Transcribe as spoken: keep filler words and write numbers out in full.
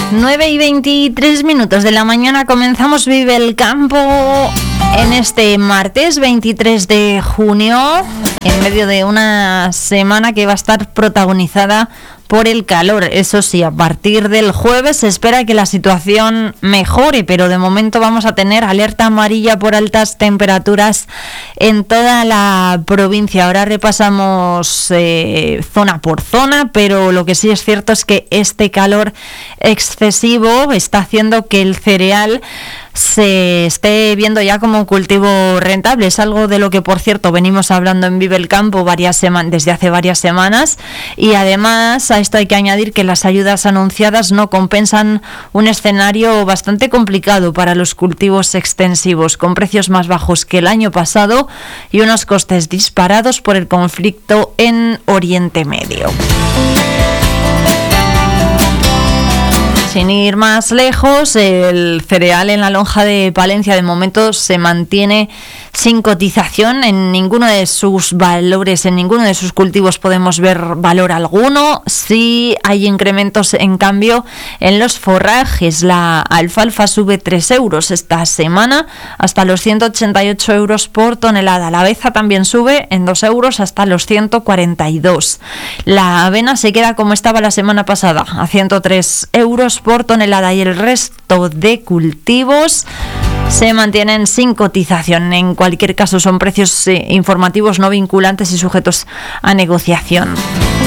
nueve y veintitrés minutos de la mañana comenzamos Vive el Campo en este martes veintitrés de junio, en medio de una semana que va a estar protagonizada por el calor. Eso sí, a partir del jueves se espera que la situación mejore, pero de momento vamos a tener alerta amarilla por altas temperaturas en toda la provincia. Ahora repasamos eh, zona por zona, pero lo que sí es cierto es que este calor excesivo está haciendo que el cereal se esté viendo ya como un cultivo rentable. Es algo de lo que, por cierto, venimos hablando en Vive el Campo varias semanas, desde hace varias semanas, y además a esto hay que añadir que las ayudas anunciadas no compensan un escenario bastante complicado para los cultivos extensivos, con precios más bajos que el año pasado y unos costes disparados por el conflicto en Oriente Medio. Sin ir más lejos, el cereal en la lonja de Palencia de momento se mantiene sin cotización en ninguno de sus valores, en ninguno de sus cultivos podemos ver valor alguno. Sí hay incrementos, en cambio, en los forrajes. La alfalfa sube tres euros esta semana hasta los ciento ochenta y ocho euros por tonelada. La aveza también sube en dos euros hasta los ciento cuarenta y dos. La avena se queda como estaba la semana pasada, a ciento tres euros por tonelada, y el resto de cultivos se mantienen sin cotización. En cualquier caso, son precios eh, informativos no vinculantes y sujetos a negociación.